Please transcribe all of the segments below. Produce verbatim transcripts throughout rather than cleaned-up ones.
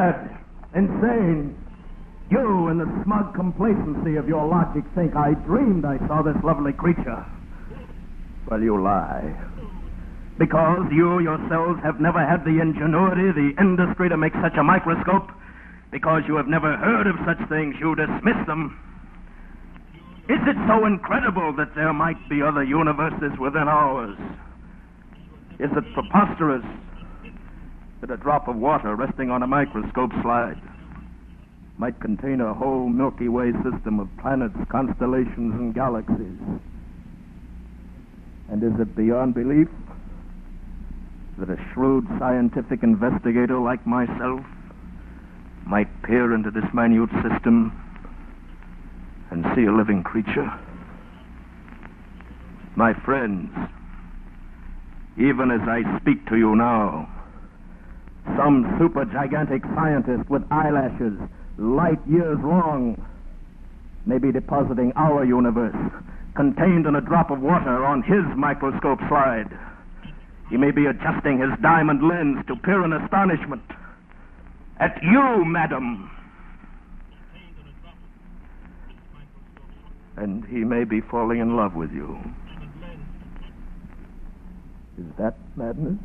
mad, insane. You, in the smug complacency of your logic, think I dreamed I saw this lovely creature. Well, you lie. Because you yourselves have never had the ingenuity, the industry to make such a microscope. Because you have never heard of such things, you dismiss them. Is it so incredible that there might be other universes within ours? Is it preposterous that a drop of water resting on a microscope slide might contain a whole Milky Way system of planets, constellations, and galaxies? And is it beyond belief that a shrewd scientific investigator like myself might peer into this minute system and see a living creature? My friends, even as I speak to you now, some supergigantic scientist with eyelashes light years long may be depositing our universe contained in a drop of water on his microscope slide. He may be adjusting his diamond lens to peer in astonishment at you, madam. And he may be falling in love with you. Is that madness?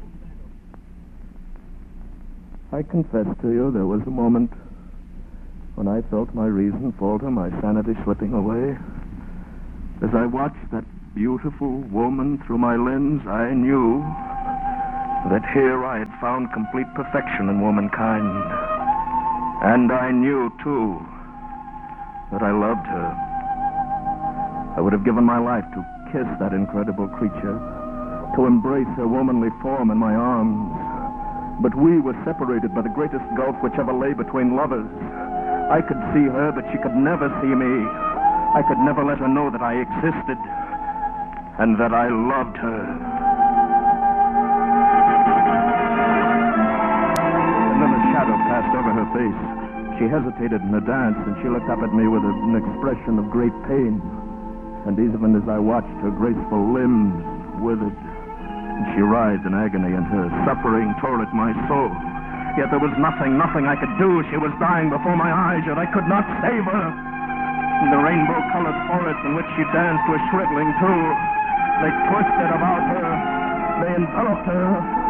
I confess to you there was a moment when I felt my reason falter, my sanity slipping away. As I watched that beautiful woman through my lens, I knew that here I had found complete perfection in womankind. And I knew, too, that I loved her. I would have given my life to kiss that incredible creature, to embrace her womanly form in my arms. But we were separated by the greatest gulf which ever lay between lovers. I could see her, but she could never see me. I could never let her know that I existed and that I loved her. And then a shadow passed over her face. She hesitated in the dance, and she looked up at me with an expression of great pain. And even as I watched, her graceful limbs withered, and she writhed in agony, and her suffering tore at my soul. Yet there was nothing, nothing I could do. She was dying before my eyes, yet I could not save her. In the rainbow-colored forest in which she danced was shriveling too. They twisted about her. They enveloped her.